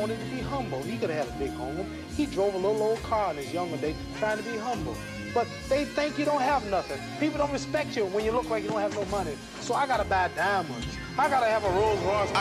wanted to be humble. He could have had a big home. He drove a little old car in his younger days trying to be humble. But they think you don't have nothing. People don't respect you when you look like you don't have no money. So I gotta buy diamonds. I gotta have a Rolls Royce.